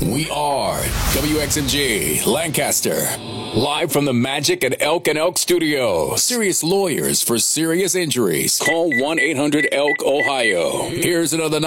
We are WXMG Lancaster. Live from the Magic at Elk and Elk Studio. Serious lawyers for serious injuries. Call 1-800-ELK-OHIO. Here's another